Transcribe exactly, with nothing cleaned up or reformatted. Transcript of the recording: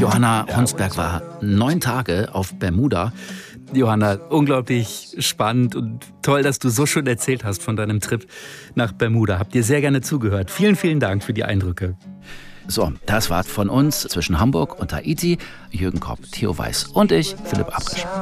Johanna Honsberg war neun Tage auf Bermuda. Johanna, unglaublich spannend und toll, dass du so schön erzählt hast von deinem Trip nach Bermuda. Hab dir sehr gerne zugehört. Vielen, vielen Dank für die Eindrücke. So, das war's von uns zwischen Hamburg und Tahiti. Jürgen Kopp, Theo Weiß und ich, Philipp Abrisch.